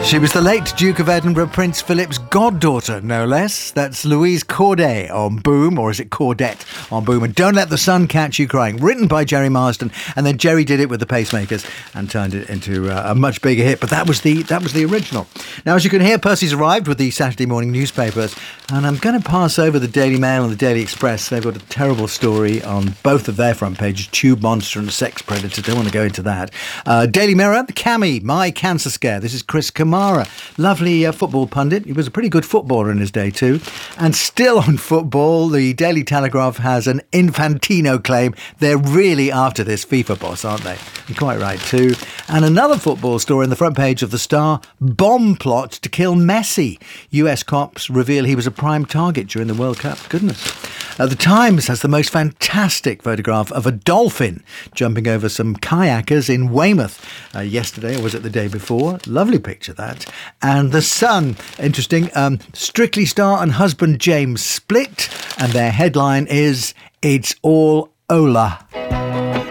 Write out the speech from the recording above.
She was the late Duke of Edinburgh, Prince Philip's goddaughter, no less. That's Louise Corday on Boom, or is it Cordette on Boom? And Don't Let the Sun Catch You Crying, written by Jerry Marsden, and then Jerry did it with the Pacemakers and turned it into a much bigger hit. But that was the original. Now, as you can hear, Percy's arrived with the Saturday morning newspapers, and I'm going to pass over the Daily Mail and the Daily Express. They've got a terrible story on both of their front pages: tube monster and sex predator. Don't want to go into that. Daily Mirror, Cammy, my cancer scare. This is Chris Kamara, lovely football pundit. He was a pretty good footballer in his day too. And still on football, the Daily Telegraph has an Infantino claim. They're really after this FIFA boss, aren't they? You're quite right too. And another football story on the front page of The Star: bomb plot to kill Messi. US cops reveal he was a prime target during the World Cup. Goodness. The Times has the most fantastic photograph of a dolphin jumping over some kayakers in Weymouth yesterday, or was it the day before? Lovely picture, that. And The Sun, interesting, Strictly star and husband James split, and their headline is "It's all Ola."